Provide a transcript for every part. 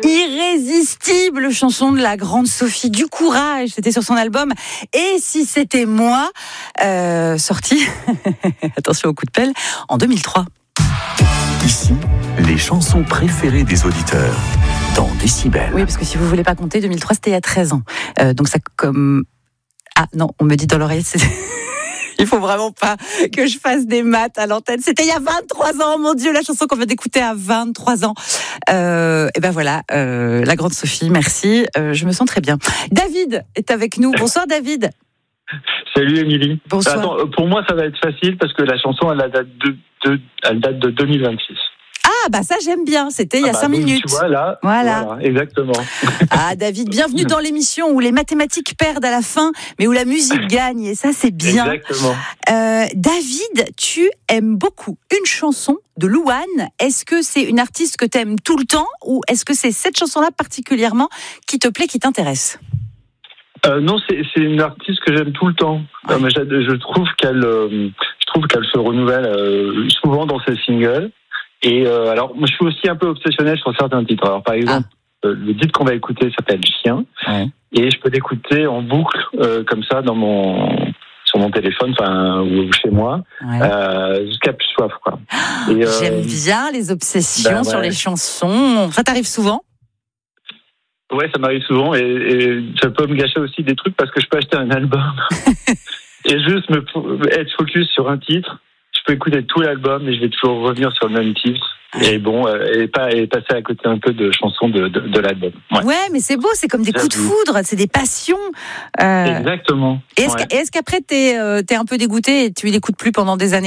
Irrésistible, chanson de la grande Sophie du Courage. C'était sur son album Et si c'était moi, sorti, attention au coup de pelle, en 2003. Ici, les chansons préférées des auditeurs dans Décibel. Oui, parce que si vous voulez pas compter, 2003, c'était il y a 13 ans. Donc ça comme... Ah non, on me dit dans l'oreille, c'est... Il faut vraiment pas que je fasse des maths à l'antenne. C'était il y a 23 ans, mon Dieu, la chanson qu'on vient d'écouter à 23 ans. Et ben voilà, la grande Sophie, merci. Je me sens très bien. David est avec nous. Bonsoir David. Salut Émilie. Bonsoir. Attends, pour moi ça va être facile parce que la chanson elle date de 2026. Ah bah ça j'aime bien, c'était il y a 5 minutes. Tu vois là, voilà exactement. Ah David, bienvenue dans l'émission où les mathématiques perdent à la fin, mais où la musique gagne, et ça c'est bien. Exactement. David, tu aimes beaucoup une chanson de Louane. Est-ce que c'est une artiste que tu aimes tout le temps, ou est-ce que c'est cette chanson-là particulièrement qui te plaît, qui t'intéresse ? Non, c'est une artiste que j'aime tout le temps. Ouais. Mais je trouve qu'elle se renouvelle souvent dans ses singles. Et alors, moi, je suis aussi un peu obsessionnel sur certains titres. Alors, par exemple, le titre qu'on va écouter s'appelle Chien, et je peux l'écouter en boucle comme ça sur mon téléphone, ou chez moi, jusqu'à plus soif, quoi. Et, j'aime bien les obsessions sur les chansons. Ça t'arrive souvent ? Ouais, ça m'arrive souvent, et ça peut me gâcher aussi des trucs parce que je peux acheter un album et juste être focus sur un titre. Je peux écouter tout l'album, mais je vais toujours revenir sur le même titre. Et bon, et passer à côté un peu de chansons de l'album. Ouais, mais c'est beau, c'est comme des coups de foudre, c'est des passions. Exactement. Et est-ce qu'après t'es un peu dégoûté et tu l'écoutes plus pendant des années ?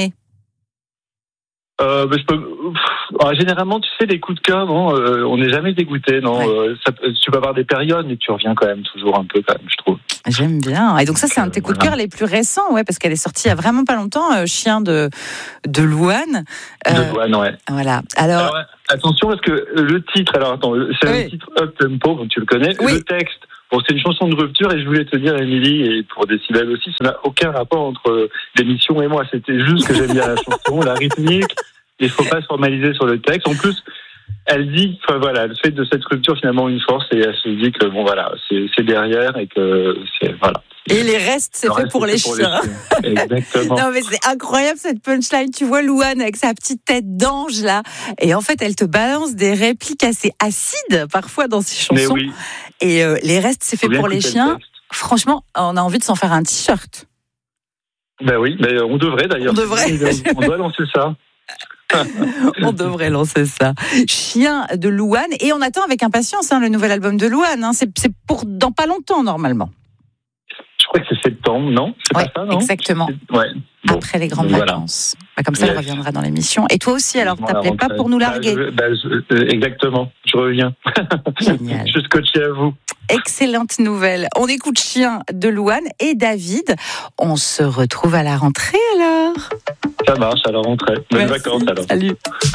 Généralement, tu sais, les coups de cœur, on n'est jamais dégoûté, non. Tu peux avoir des périodes, mais tu reviens quand même toujours un peu, quand même, je trouve. J'aime bien. Et donc ça, c'est un de tes coups de cœur les plus récents, parce qu'elle est sortie il y a vraiment pas longtemps, Chien de Louane. De Louane, ouais. Voilà. Alors attention, parce que le titre, c'est un titre up-tempo, donc tu le connais. Oui. Le texte, c'est une chanson de rupture, et je voulais te dire, Émilie, et pour Décibel aussi, ça n'a aucun rapport entre l'émission et moi. C'était juste que j'aime bien la chanson, la rythmique. Il faut pas se formaliser sur le texte. En plus, elle dit, elle fait de cette rupture finalement une force, et elle se dit que c'est derrière, et que c'est voilà. Et les restes, c'est fait pour les chiens. Exactement. Non, mais c'est incroyable cette punchline. Tu vois Louane avec sa petite tête d'ange là, et en fait, elle te balance des répliques assez acides parfois dans ses chansons. Mais oui. Et les restes, c'est fait pour les chiens. Franchement, on a envie de s'en faire un t-shirt. Ben oui, mais on devrait d'ailleurs. On doit lancer ça. On devrait lancer ça. Chien de Louane, et on attend avec impatience le nouvel album de Louane. C'est pour dans pas longtemps normalement. Je crois que c'est septembre, non ? C'est pas ça, non ? Exactement. Ouais. Bon, après les grandes vacances. Comme ça, elle reviendra dans l'émission. Et toi aussi, alors, t'appelais pas pour nous larguer ? Exactement, je reviens. Génial. Je suis scotché à vous. Excellente nouvelle. On écoute Chien de Louane et David. On se retrouve à la rentrée alors. Ça marche, à la rentrée. Bonnes vacances alors. Salut.